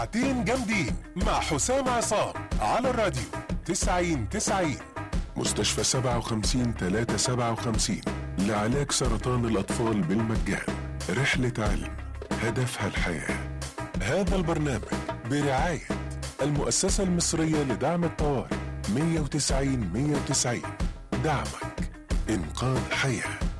ساعتين جامدين مع حسام عصام على الراديو 90-90. مستشفى 57-357 لعلاج سرطان الأطفال بالمجان. رحلة علم هدفها الحياة. هذا البرنامج برعاية المؤسسة المصرية لدعم الطوارئ 190-190. دعمك إنقاذ حياة.